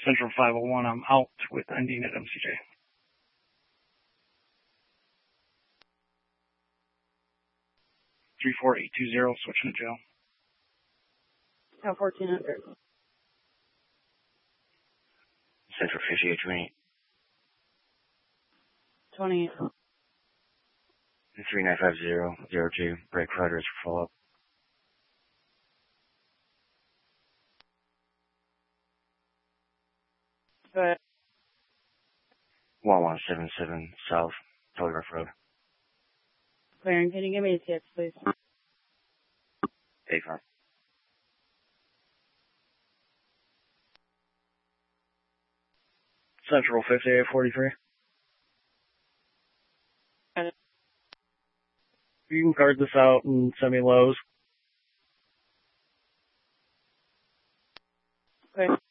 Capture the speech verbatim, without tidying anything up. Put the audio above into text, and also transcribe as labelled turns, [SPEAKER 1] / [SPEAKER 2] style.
[SPEAKER 1] Central five oh one, I'm out with ending at M C J. three four eight two zero, switching to jail.
[SPEAKER 2] Tower fourteen hundred.
[SPEAKER 3] Central fifty-eight twenty.
[SPEAKER 2] twenty-eight.
[SPEAKER 3] three nine five zero zero two, break riders for follow-up.
[SPEAKER 2] Go ahead.
[SPEAKER 3] one one seven seven South Telegraph Road.
[SPEAKER 2] Clearing. Can you give me a T X, please?
[SPEAKER 3] A five.
[SPEAKER 1] Central fifty-eight forty-three.
[SPEAKER 2] Got it.
[SPEAKER 1] You can card this out and send me lows.
[SPEAKER 2] Okay.